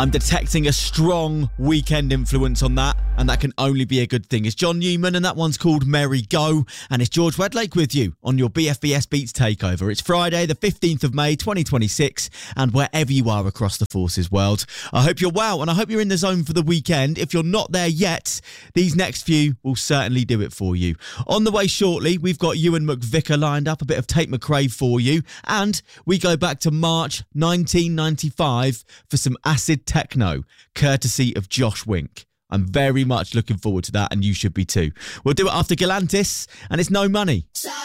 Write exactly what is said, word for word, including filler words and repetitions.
I'm detecting a strong weekend influence on that, and that can only be a good thing. It's John Newman, and that one's called Merry Go, and it's George Wedlake with you on your B F B S Beats Takeover. It's Friday, the fifteenth of May, twenty twenty-six, and wherever you are across the Forces world, I hope you're well, and I hope you're in the zone for the weekend. If you're not there yet, these next few will certainly do it for you. On the way shortly, we've got Ewan McVicker lined up, a bit of Tate McRae for you, and we go back to March nineteen ninety-five for some acid techno, courtesy of Josh Wink. I'm very much looking forward to that, and you should be too. We'll do it after Galantis, and it's No Money.